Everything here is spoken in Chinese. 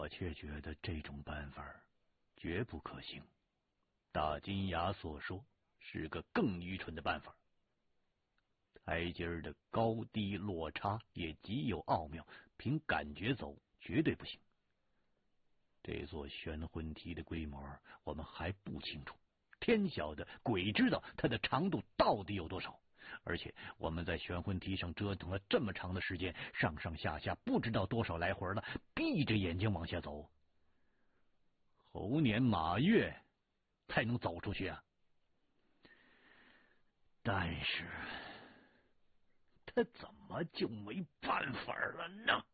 我却觉得这种办法绝不可行。大金牙所说是个更愚蠢的办法。台阶的高低落差也极有奥妙，凭感觉走绝对不行。这座玄魂梯的规模我们还不清楚，天晓得鬼知道它的长度到底有多少。而且我们在玄魂梯上折腾了这么长的时间，上上下下不知道多少来回了，闭着眼睛往下走，猴年马月才能走出去啊！但是他怎么就没办法了呢？